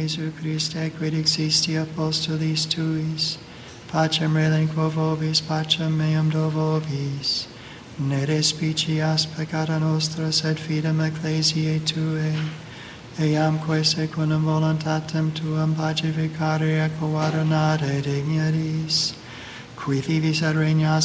Jesu Christe, quid existi apostolis tuis, pacem relinquo vobis, pacem meum do vobis. Ne despicias peccata nostra, sed fidem ecclesiae Tuae, eamque secundum voluntatem Tuam pacificare et coadunare dignitas, qui vivis et regnas